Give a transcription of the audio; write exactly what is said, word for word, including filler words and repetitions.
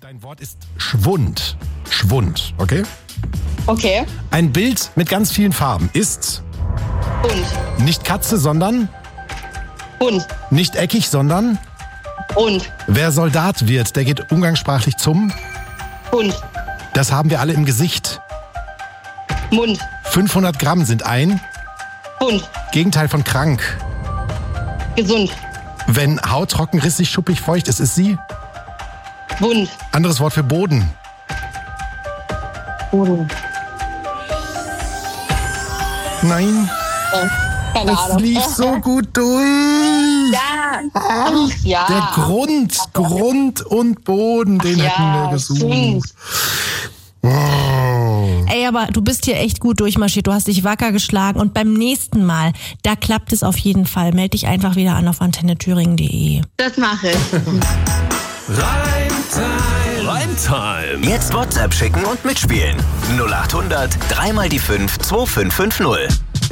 Dein Wort ist Schwund. Schwund, okay? Okay. Ein Bild mit ganz vielen Farben ist Bunt. nicht Katze, sondern Bunt. nicht eckig, sondern Rund. wer Soldat wird, der geht umgangssprachlich zum Bunt. Das haben wir alle im Gesicht. Mund. fünfhundert Gramm sind ein Bunt. Gegenteil von krank. Gesund. Wenn Haut trocken, rissig, schuppig, feucht ist, ist sie Bunt. anderes Wort für Boden. Boden. Nein, Äh, keine es Ahnung. lief so gut durch. Ja. Ach, ja. Der Grund, Grund und Boden, den ja, hätten wir gesucht. stimmt. Oh. Ey, aber du bist hier echt gut durchmarschiert. Du hast dich wacker geschlagen. Und beim nächsten Mal, da klappt es auf jeden Fall. Meld dich einfach wieder an auf antenne thüringen punkt de. Das mache ich. Reimtime. Reimtime. Jetzt WhatsApp schicken und mitspielen. null acht hundert, dreimal die fünf, zwei fünf fünf null.